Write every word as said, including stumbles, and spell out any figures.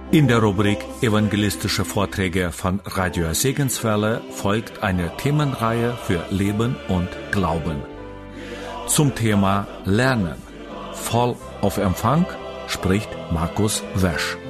In der Rubrik Evangelistische Vorträge von Radio Segenswelle folgt eine Themenreihe für Leben und Glauben. Zum Thema Lernen. Voll auf Empfang spricht Markus Wesch.